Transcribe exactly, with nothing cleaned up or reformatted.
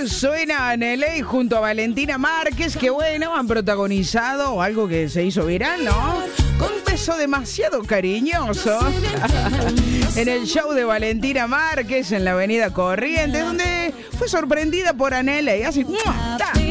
suena Aneley junto a Valentina Márquez, que bueno, han protagonizado algo que se hizo viral, ¿no? Con un beso demasiado cariñoso en el show de Valentina Márquez en la avenida Corrientes, donde fue sorprendida por Aneley, así, ¡mua! ¡Ta!